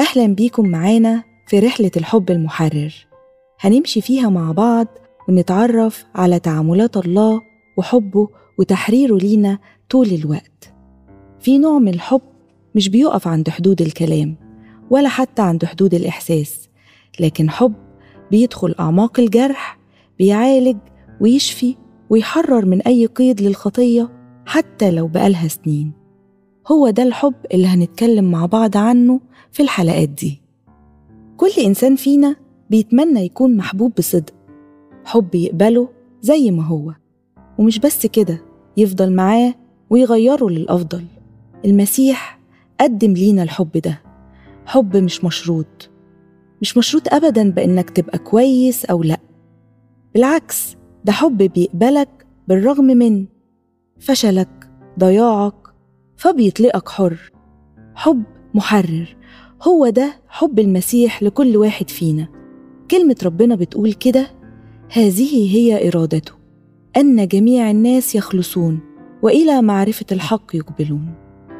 أهلا بيكم معانا في رحلة الحب المحرر. هنمشي فيها مع بعض ونتعرف على تعاملات الله وحبه وتحريره لينا طول الوقت. في نوع من الحب مش بيقف عند حدود الكلام ولا حتى عند حدود الإحساس، لكن حب بيدخل أعماق الجرح، بيعالج ويشفي ويحرر من أي قيد للخطية حتى لو بقالها سنين. هو ده الحب اللي هنتكلم مع بعض عنه في الحلقات دي. كل إنسان فينا بيتمنى يكون محبوب بصدق، حب يقبله زي ما هو، ومش بس كده، يفضل معاه ويغيره للأفضل. المسيح قدم لينا الحب ده، حب مش مشروط أبداً بإنك تبقى كويس أو لأ. بالعكس، ده حب بيقبلك بالرغم من فشلك، ضياعك، فبيطلقك حر. حب محرر، هو ده حب المسيح لكل واحد فينا. كلمة ربنا بتقول كده: هذه هي إرادته، أن جميع الناس يخلصون وإلى معرفة الحق يقبلون.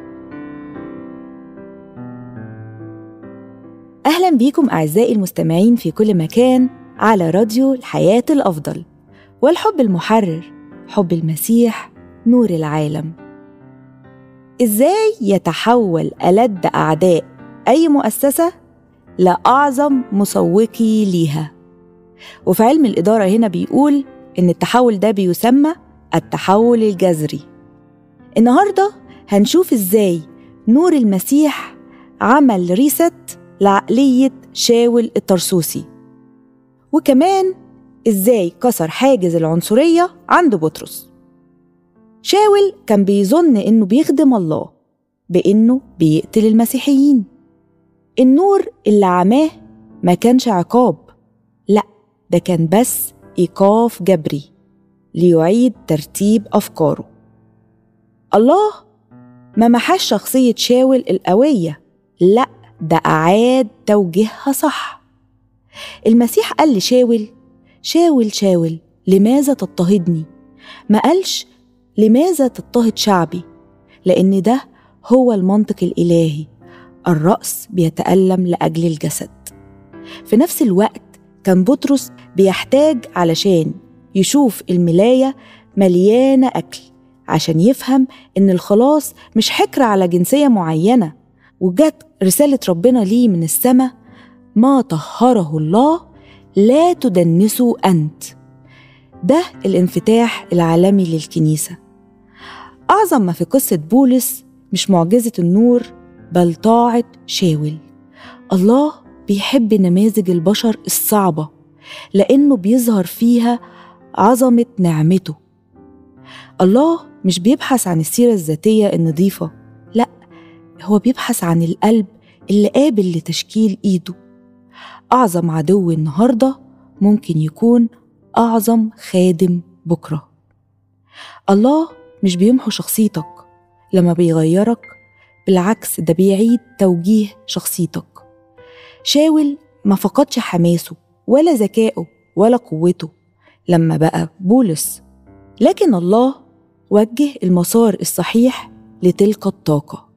أهلا بيكم أعزائي المستمعين في كل مكان على راديو الحياة الأفضل. والحب المحرر، حب المسيح نور العالم. إزاي يتحول ألد أعداء أي مؤسسة لأعظم مسوقي ليها؟ وفي علم الإدارة هنا بيقول إن التحول ده بيسمى التحول الجذري. النهاردة هنشوف إزاي نور المسيح عمل ريست لعقلية شاول الطرسوسي، وكمان إزاي كسر حاجز العنصرية عند بطرس. شاول كان بيظن إنه بيخدم الله بإنه بيقتل المسيحيين. النور اللي عماه ما كانش عقاب، لأ، ده كان بس إيقاف جبري ليعيد ترتيب أفكاره. الله ما محاش شخصية شاول القوية، لأ، ده أعاد توجيهها صح. المسيح قال لشاول: شاول شاول لماذا تضطهدني؟ ما قالش لماذا تضطهد شعبي، لأن ده هو المنطق الإلهي، الرأس بيتألم لأجل الجسد. في نفس الوقت كان بطرس بيحتاج علشان يشوف الملاية مليانة أكل عشان يفهم إن الخلاص مش حكر على جنسية معينة، وجت رسالة ربنا ليه من السماء: ما طهره الله لا تدنسوا أنت. ده الانفتاح العالمي للكنيسة. أعظم ما في قصة بولس مش معجزة النور، بل طاعة شاول. الله بيحب نماذج البشر الصعبة لأنه بيظهر فيها عظمة نعمته. الله مش بيبحث عن السيرة الذاتية النظيفة، لأ، هو بيبحث عن القلب اللي قابل لتشكيل إيده. أعظم عدو النهاردة ممكن يكون أعظم خادم بكرة. الله مش بيمحو شخصيتك لما بيغيرك، بالعكس، ده بيعيد توجيه شخصيتك. شاول ما فقدش حماسه ولا ذكائه ولا قوته لما بقى بولس، لكن الله وجه المسار الصحيح لتلك الطاقة.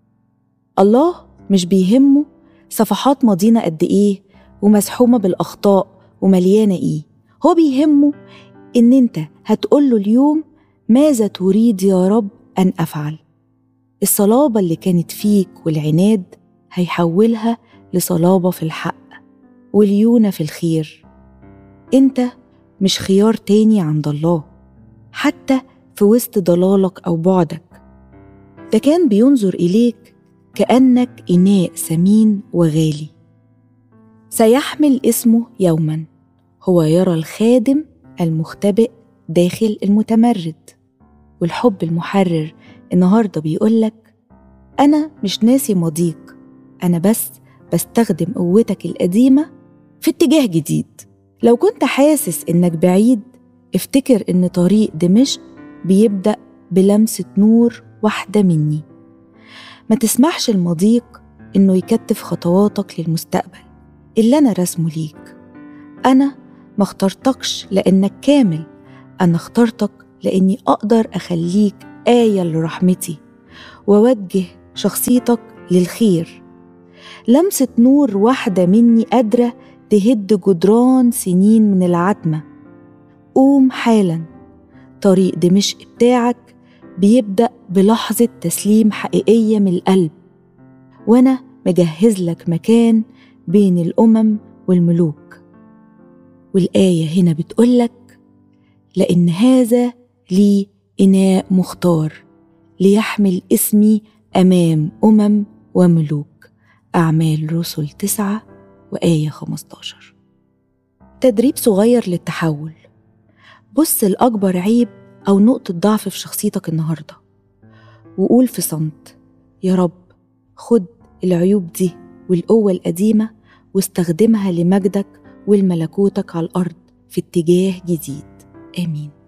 الله مش بيهمه صفحات ماضينا قد إيه ومزحومة بالأخطاء ومليانة إيه، هو بيهمه إن أنت هتقوله اليوم: ماذا تريد يا رب أن أفعل؟ الصلابة اللي كانت فيك والعناد هيحولها لصلابة في الحق وليونة في الخير. أنت مش خيار تاني عند الله، حتى في وسط ضلالك أو بعدك. ده كان بينظر إليك كأنك إناء ثمين وغالي سيحمل اسمه يوما. هو يرى الخادم المختبئ داخل المتمرد. والحب المحرر النهاردة بيقولك: أنا مش ناسي ماضيك، أنا بس بستخدم قوتك القديمة في اتجاه جديد. لو كنت حاسس إنك بعيد، افتكر إن طريق دمشق بيبدأ بلمسة نور واحدة مني. ما تسمحش لماضيك إنه يكتف خطواتك للمستقبل اللي أنا رسمه ليك. أنا ما اخترتكش لأنك كامل، أنا اخترتك لأني أقدر أخليك آية لرحمتي ووجه شخصيتك للخير. لمسة نور واحدة مني قادرة تهد جدران سنين من العتمة. قوم حالا، طريق دمشق بتاعك بيبدأ بلحظة تسليم حقيقية من القلب، وأنا مجهز لك مكان بين الأمم والملوك. والآية هنا بتقولك: لأن هذا لي إناء مختار ليحمل اسمي أمام أمم وملوك. أعمال رسل 9 وآية 15. تدريب صغير للتحول. بص لأكبر عيب أو نقطة ضعف في شخصيتك النهاردة، وقول في صمت: يا رب، خد العيوب دي والقوة القديمة واستخدمها لمجدك ولملكوتك على الأرض في اتجاه جديد. آمين.